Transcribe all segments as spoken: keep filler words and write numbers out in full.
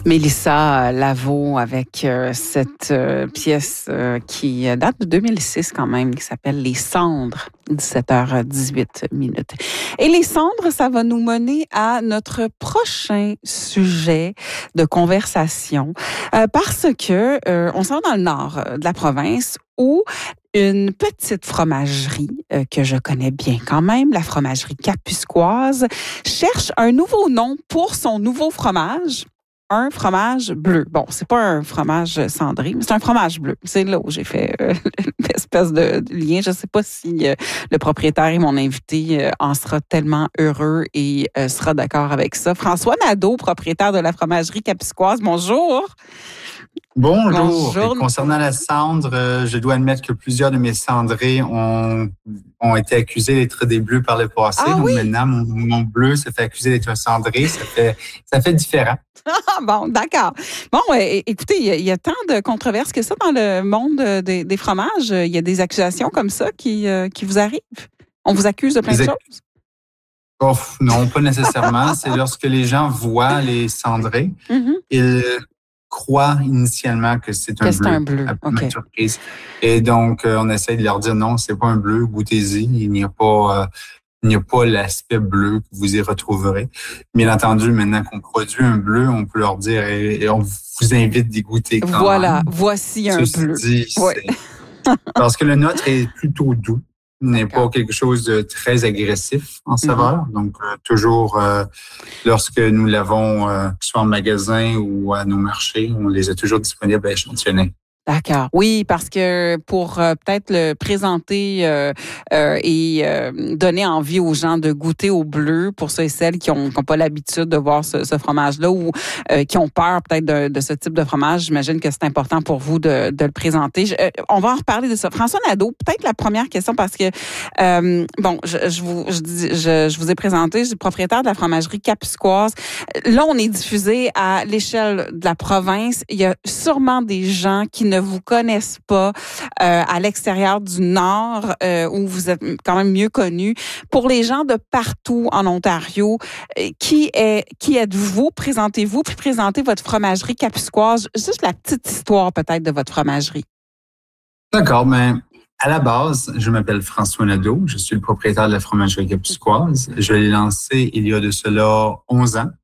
Mélissa Laveau avec euh, cette euh, pièce euh, qui date de deux mille six quand même, qui s'appelle Les Cendres, dix-sept heures dix-huit minutes. Et Les Cendres, ça va nous mener à notre prochain sujet de conversation euh, parce que euh, on s'en va dans le nord de la province où une petite fromagerie euh, que je connais bien quand même, la fromagerie Kapuskoise, cherche un nouveau nom pour son nouveau fromage. Un fromage bleu. Bon, c'est pas un fromage cendré, mais c'est un fromage bleu. C'est là où j'ai fait euh, une espèce de lien. Je sais pas si euh, le propriétaire et mon invité euh, en sera tellement heureux et euh, sera d'accord avec ça. François Nadeau, propriétaire de la fromagerie Kapuskoise, bonjour. Bonjour. Bonjour. Concernant la cendre, euh, je dois admettre que plusieurs de mes cendrés ont, ont été accusés d'être des bleus par le passé. Ah, Donc oui? maintenant, mon, mon bleu se fait accuser d'être un cendré. Ça fait, ça fait différent. Ah bon, d'accord. Bon, ouais, écoutez, il y, a, il y a tant de controverses que ça dans le monde des, des fromages. Il y a des accusations comme ça qui, euh, qui vous arrivent. On vous accuse de plein de ac- choses. Oh, non, pas nécessairement. C'est lorsque les gens voient les cendrés, Mm-hmm. ils croient initialement que c'est un que bleu. c'est un bleu. À ma OK. surprise. Et donc, euh, on essaie de leur dire non, c'est pas un bleu, goûtez-y. Il n'y a pas, euh, il n'y a pas l'aspect bleu que vous y retrouverez. Bien entendu, maintenant qu'on produit un bleu, on peut leur dire et, et on vous invite d'y goûter quand Voilà, même. voici un Ceci bleu. dit, Ouais. c'est- parce que le nôtre est plutôt doux. Il n'est D'accord. pas quelque chose de très agressif en saveur. Mm-hmm. Donc, euh, toujours, euh, lorsque nous l'avons, euh, soit en magasin ou à nos marchés, on les a toujours disponibles à échantillonner. D'accord. Oui, parce que pour euh, peut-être le présenter euh, euh, et euh, donner envie aux gens de goûter au bleu, pour ceux et celles qui ont, qui ont pas l'habitude de voir ce, ce fromage-là ou euh, qui ont peur peut-être de, de ce type de fromage, j'imagine que c'est important pour vous de, de le présenter. Je, euh, on va en reparler de ça. François Nadeau, peut-être la première question parce que euh, bon, je, je vous je, je, je vous ai présenté, je suis propriétaire de la fromagerie Kapuskoise. Là, on est diffusé à l'échelle de la province. Il y a sûrement des gens qui ne vous connaissent pas euh, à l'extérieur du Nord, euh, où vous êtes quand même mieux connus. Pour les gens de partout en Ontario, euh, qui est qui êtes-vous? Présentez-vous, puis présentez votre fromagerie Kapuskoise. Juste la petite histoire peut-être de votre fromagerie. D'accord, mais à la base, je m'appelle François Nadeau. Je suis le propriétaire de la fromagerie Kapuskoise. Je l'ai lancée il y a de cela onze ans.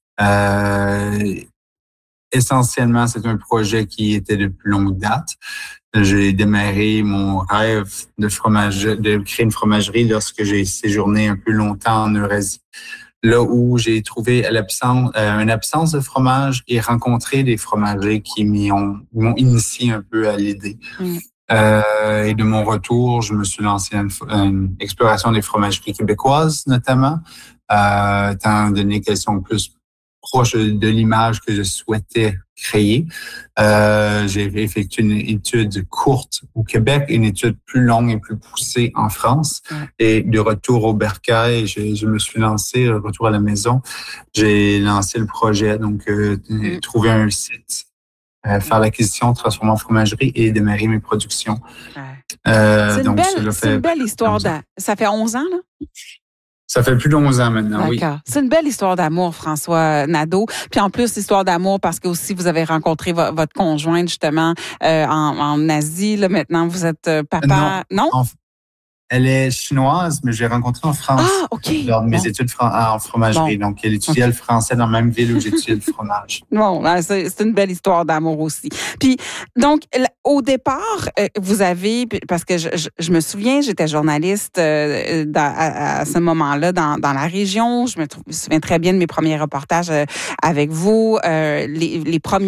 Euh, Essentiellement, c'est un projet qui était de plus longue date. J'ai démarré mon rêve de fromage, de créer une fromagerie lorsque j'ai séjourné un peu longtemps en Eurasie, là où j'ai trouvé l'absence, euh, une absence de fromage et rencontré des fromagers qui m'y ont, m'ont initié un peu à l'idée. Mm. Euh, et de mon retour, je me suis lancé à une, une exploration des fromageries québécoises, notamment, euh, étant donné qu'elles sont plus proche de l'image que je souhaitais créer. Euh, j'ai effectué une étude courte au Québec, une étude plus longue et plus poussée en France. Ouais. Et de retour au bercail, je, je me suis lancé, de retour à la maison, j'ai lancé le projet, donc euh, mm. trouver un site, euh, faire l'acquisition, transformer en fromagerie et démarrer mes productions. Ouais. Euh, c'est une donc, belle, c'est une belle histoire. Ça fait onze ans, là? Ça fait plus de onze ans maintenant, oui. D'accord. C'est une belle histoire d'amour, François Nadeau. Puis en plus, histoire d'amour parce que aussi vous avez rencontré vo- votre conjointe justement euh, en, en Asie. Là, maintenant, vous êtes euh, papa. Non. non? En, elle est chinoise, mais je l'ai rencontrée en France. Ah, OK. Lors de mes bon. études en fromagerie. Bon. Donc, elle étudiait okay. le français dans la même ville où j'étudiais le fromage. Bon, c'est, c'est une belle histoire d'amour aussi. Puis, donc, au départ, vous avez, parce que je, je, je me souviens, j'étais journaliste euh, dans, à, à ce moment-là dans, dans la région. Je me, trouve, je me souviens très bien de mes premiers reportages avec vous. Euh, les, les premiers